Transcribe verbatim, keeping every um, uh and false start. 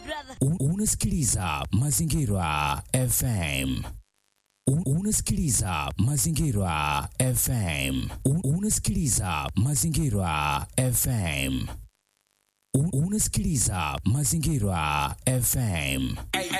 U- Unasikiliza Mazingira F M. U- Unasikiliza Mazingira F M. U- Unasikiliza Mazingira F M. U- Unasikiliza Mazingira F M.